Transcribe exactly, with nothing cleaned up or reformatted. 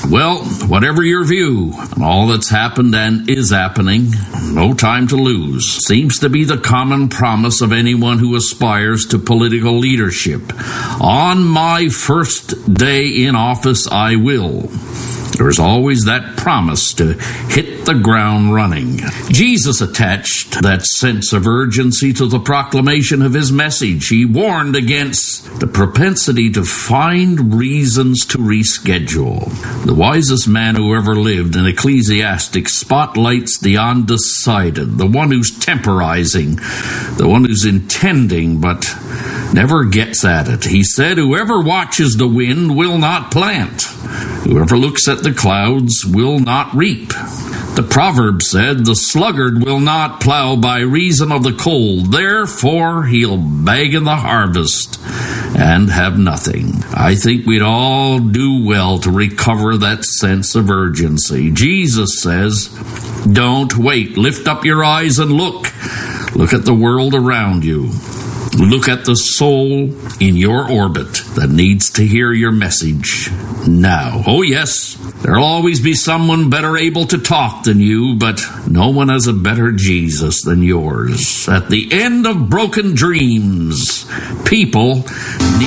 Well, whatever your view on all that's happened and is happening, no time to lose seems to be the common promise of anyone who aspires to political leadership. On my first day in office, I will. There's always that promise to hit the ground running. Jesus attached that sense of urgency to the proclamation of his message. He warned against the propensity to find reasons to reschedule. The wisest man who ever lived, an ecclesiastic, spotlights the undecided, the one who's temporizing, the one who's intending but never gets at it. He said, "Whoever watches the wind will not plant. Whoever looks at the clouds will not reap." The proverb said, "The sluggard will not plow by reason of the cold, therefore he'll beg in the harvest and have nothing." I think we'd all do well to recover that sense of urgency. Jesus says, "Don't wait. Lift up your eyes and look. Look at the world around you. Look at the soul in your orbit that needs to hear your message now." Oh yes, there'll always be someone better able to talk than you, but no one has a better Jesus than yours. At the end of broken dreams, people need